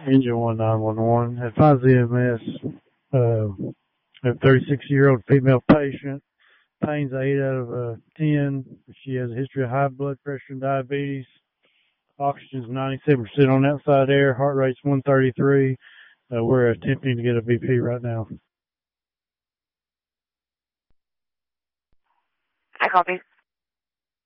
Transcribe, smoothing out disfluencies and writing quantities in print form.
Engine 1911. Advise EMS. A 36-year-old female patient. Pain's 8 out of 10. She has a history of high blood pressure and diabetes. Oxygen's 97% on outside air. Heart rate's 133. We're attempting to get a BP right now. I copy.